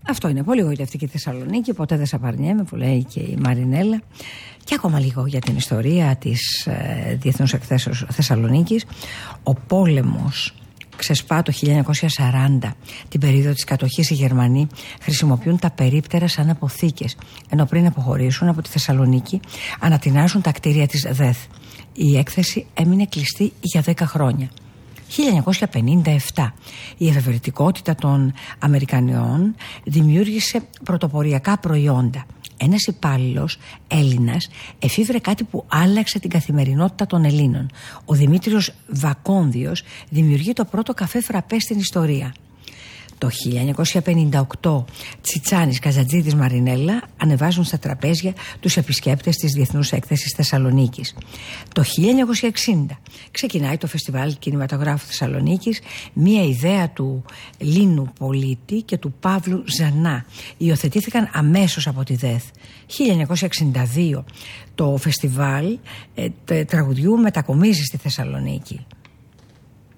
Αυτό είναι πολύ γοητευτική Θεσσαλονίκη, ποτέ δεν σαπαρνιέμαι, που λέει και η Μαρινέλα. Και ακόμα λίγο για την ιστορία της Διεθνούς Εκθέσεως Θεσσαλονίκης. Ο πόλεμος ξεσπά το 1940, την περίοδο της κατοχής. Οι Γερμανοί χρησιμοποιούν τα περίπτερα σαν αποθήκες, ενώ πριν αποχωρήσουν από τη Θεσσαλονίκη ανατινάζουν τα κτίρια της ΔΕΘ. Η έκθεση έμεινε κλειστή για 10 χρόνια. 1957. Η εφευρετικότητα των Αμερικανιών δημιούργησε πρωτοποριακά προϊόντα. Ένας υπάλληλος Έλληνας εφήβρε κάτι που άλλαξε την καθημερινότητα των Ελλήνων. Ο Δημήτριος Βακόνδιος δημιουργεί το πρώτο καφέ φραπέ στην ιστορία. Το 1958 Τσιτσάνης, Καζατζίδης, Μαρινέλα ανεβάζουν στα τραπέζια τους επισκέπτες της Διεθνούς Έκθεσης Θεσσαλονίκης. Το 1960 ξεκινάει το Φεστιβάλ Κινηματογράφου Θεσσαλονίκης, μία ιδέα του Λίνου Πολίτη και του Παύλου Ζανά. Υιοθετήθηκαν αμέσως από τη ΔΕΘ. 1962 το φεστιβάλ τραγουδιού μετακομίζει στη Θεσσαλονίκη.